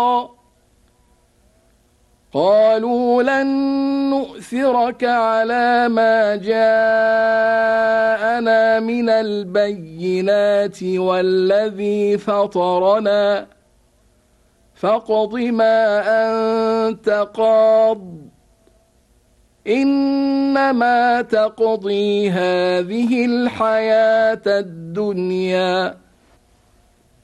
قالوا لن نؤثرك على ما جاءنا من البينات والذي فطرنا فاقض ما أنت قاض إنما تقضي هذه الحياة الدنيا